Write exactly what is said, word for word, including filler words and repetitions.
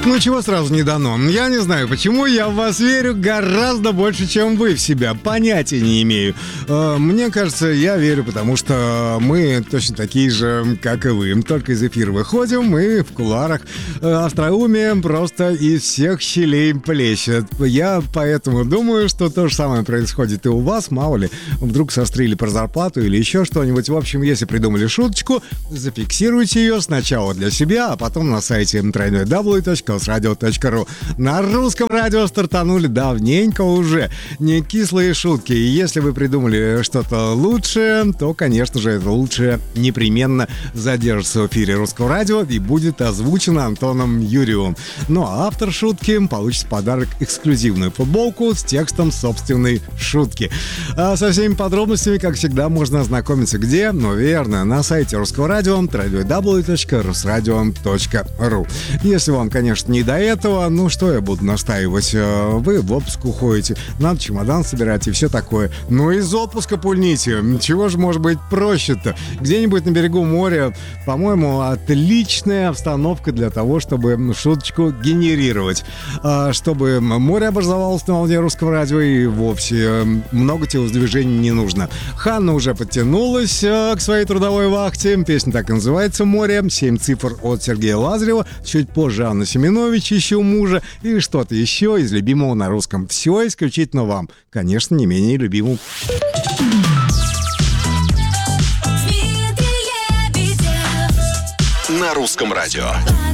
Ну, чего сразу не дано? Я не знаю, почему я в вас верю гораздо больше, чем вы в себя. Понятия не имею. Мне кажется, я верю, потому что мы точно такие же, как и вы. Только из эфира выходим, мы в кулуарах. Остроумие просто из всех щелей плещет. Я поэтому думаю, что то же самое происходит и у вас. Мало ли, вдруг сострили про зарплату или еще что-нибудь. В общем, если придумали шуточку, зафиксируйте ее сначала для себя, а потом на сайте дабл ю дабл ю дабл ю точка радио точка ру. На русском радио стартанули давненько уже. Не кислые шутки. И если вы придумали что-то лучшее, то, конечно же, это лучшее непременно задержится в эфире русского радио и будет озвучено Антоном Юрьевым. Ну а автор шутки получит в подарок эксклюзивную футболку с текстом собственной шутки. А со всеми подробностями, как всегда, можно ознакомиться где? Ну, верно, на сайте русского радио дабл ю дабл ю дабл ю точка русрадио точка ру. Если вам, конечно, не до этого, ну что я буду настаивать? Вы в отпуск уходите, надо чемодан собирать и все такое. Ну из отпуска пульните. Чего же может быть проще-то? Где-нибудь на берегу моря, по-моему, отличная обстановка для того, чтобы шуточку генерировать. А чтобы море образовалось на волне русского радио, и вовсе много телодвижений не нужно. Ханна уже подтянулась к своей трудовой вахте. Песня так и называется «Море». Семь цифр от Сергея Лазарева. Чуть позже Анна Семенович, еще мужа, и что-то еще из любимого на русском. Все исключительно вам. Конечно, не менее любимому. На русском радио.